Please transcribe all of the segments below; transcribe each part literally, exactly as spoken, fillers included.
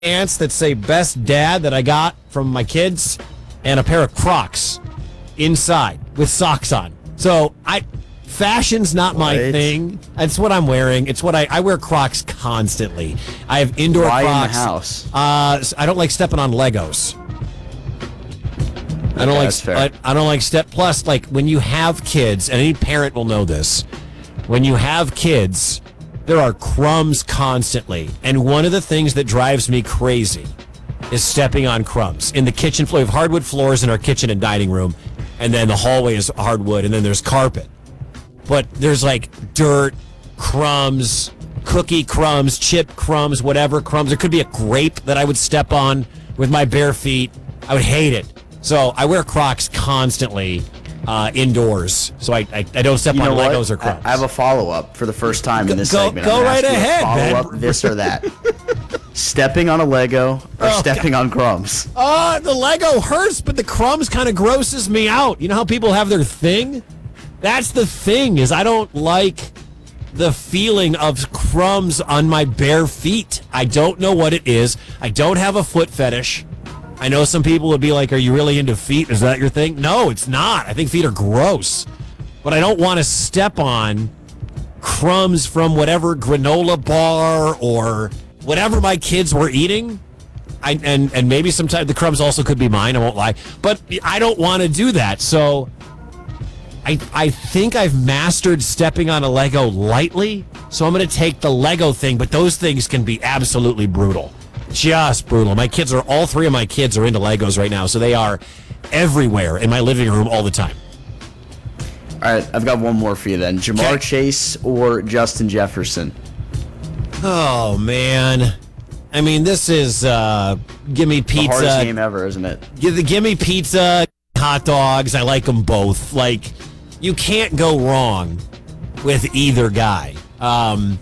pants that say best dad that I got from my kids and a pair of Crocs inside with socks on. So I fashion's not my What? thing. It's what I'm wearing. It's what I, I wear Crocs constantly. I have indoor Why Crocs. in the house? Uh, I don't like stepping on Legos. I don't Okay, like that's fair. I, I don't like step plus like when you have kids, and any parent will know this. When you have kids, there are crumbs constantly. And one of the things that drives me crazy is stepping on crumbs. In the kitchen floor, we have hardwood floors in our kitchen and dining room, and then the hallway is hardwood, and then there's carpet. But there's like dirt, crumbs, cookie crumbs, chip crumbs, whatever crumbs. There could be a grape that I would step on with my bare feet. I would hate it. So I wear Crocs constantly uh, indoors, so I, I I don't step You on know what? Legos or crumbs. I I have a follow-up for the first time in this Go- segment. go I'm gonna right ask you a ahead, Follow-up Ben. this or that. Stepping on a Lego or Oh, stepping on crumbs? Uh, the Lego hurts, but the crumbs kind of grosses me out. You know how people have their thing? That's the thing, is I don't like the feeling of crumbs on my bare feet. I don't know what it is. I don't have a foot fetish. I know some people would be like, are you really into feet? Is that your thing? No, it's not. I think feet are gross. But I don't want to step on crumbs from whatever granola bar or whatever my kids were eating. I, and, and maybe sometimes the crumbs also could be mine, I won't lie. But I don't want to do that. So I, I think I've mastered stepping on a Lego lightly. So I'm going to take the Lego thing. But those things can be absolutely brutal. Just brutal. My kids are, all three of my kids are into Legos right now. So they are everywhere in my living room all the time. All right, I've got one more for you then. Jamar Okay. Chase or Justin Jefferson? Oh, man. I mean, this is uh, give me The hardest pizza. game ever, isn't it? Give, give me pizza, hot dogs. I like them both. Like, you can't go wrong with either guy. Um,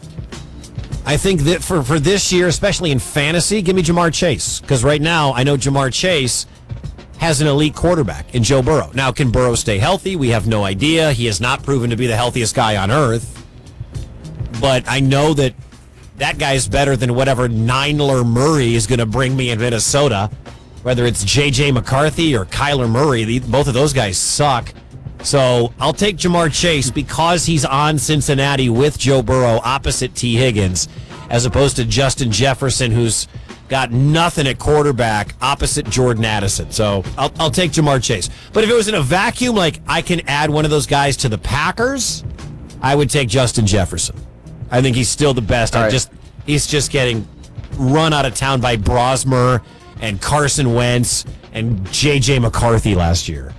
I think that for, for this year, especially in fantasy, give me Jamar Chase. Because right now, I know Jamar Chase has an elite quarterback in Joe Burrow. Now, can Burrow stay healthy? We have no idea. He has not proven to be the healthiest guy on earth. But I know that that guy's better than whatever Nineler Murray is going to bring me in Minnesota. Whether it's J J McCarthy or Kyler Murray, the, both of those guys suck. So I'll take Jamar Chase because he's on Cincinnati with Joe Burrow opposite T. Higgins, as opposed to Justin Jefferson, who's got nothing at quarterback opposite Jordan Addison. So I'll, I'll take Jamar Chase. But if it was in a vacuum, like I can add one of those guys to the Packers, I would take Justin Jefferson. I think he's still the best. All I right. just he's just getting run out of town by Brosmer and Carson Wentz and J J McCarthy last year.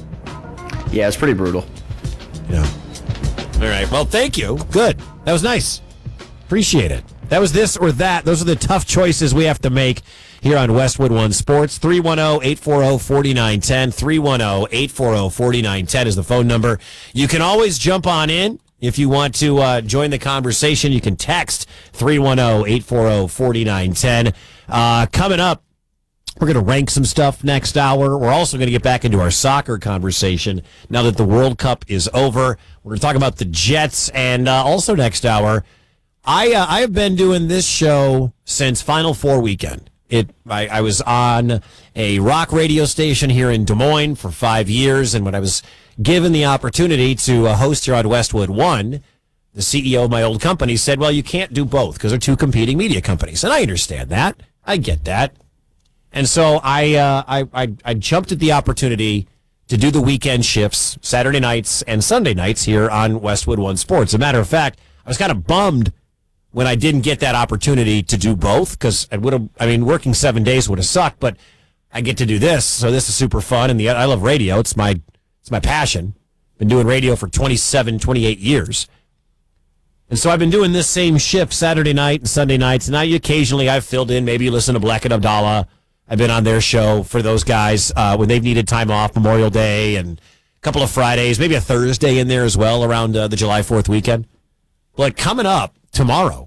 Yeah, it's pretty brutal. Yeah. All right. Well, thank you. Good. That was nice. Appreciate it. That was this or that. Those are the tough choices we have to make here on Westwood One Sports. three one zero, eight four zero, four nine one zero. three one zero, eight four zero, four nine one zero is the phone number. You can always jump on in. If you want to uh, join the conversation, you can text three one zero, eight four zero, four nine one zero. Uh, coming up, we're going to rank some stuff next hour. We're also going to get back into our soccer conversation now that the World Cup is over. We're going to talk about the Jets, and uh, also next hour, I uh, I have been doing this show since Final Four weekend. It I, I was on a rock radio station here in Des Moines for five years, and when I was given the opportunity to uh, host here on Westwood One, the C E O of my old company said, well, you can't do both because they're two competing media companies. And I understand that. I get that. And so I, uh, I, I, I jumped at the opportunity to do the weekend shifts, Saturday nights and Sunday nights here on Westwood One Sports. As a matter of fact, I was kind of bummed when I didn't get that opportunity to do both because I would have, I mean, working seven days would have sucked, but I get to do this. So this is super fun. And the, I love radio. It's my, it's my passion. Been doing radio for twenty-seven, twenty-eight years. And so I've been doing this same shift Saturday night and Sunday nights. And now occasionally I've filled in, maybe you listen to Black and Abdallah. I've been on their show for those guys uh, when they've needed time off, Memorial Day, and a couple of Fridays, maybe a Thursday in there as well around uh, the July fourth weekend. But coming up tomorrow,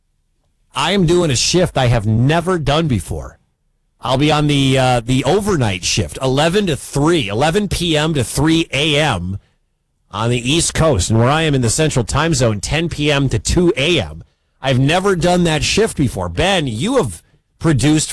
I am doing a shift I have never done before. I'll be on the uh, the overnight shift, eleven to three, eleven p.m. to three a.m. on the East Coast. And where I am in the Central Time Zone, ten p.m. to two a.m. I've never done that shift before. Ben, you have produced